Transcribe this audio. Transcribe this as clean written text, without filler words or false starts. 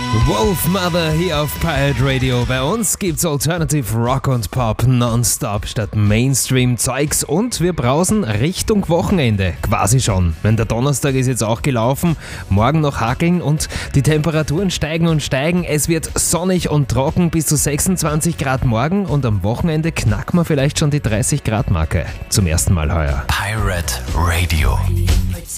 Wolfmother hier auf Pirate Radio. Bei uns gibt's Alternative Rock und Pop nonstop statt Mainstream-Zeugs und wir brausen Richtung Wochenende. Quasi schon. Denn der Donnerstag ist jetzt auch gelaufen, morgen noch hakeln und die Temperaturen steigen und steigen. Es wird sonnig und trocken bis zu 26 Grad morgen und am Wochenende knacken wir vielleicht schon die 30 Grad Marke. Zum ersten Mal heuer. Pirate Radio.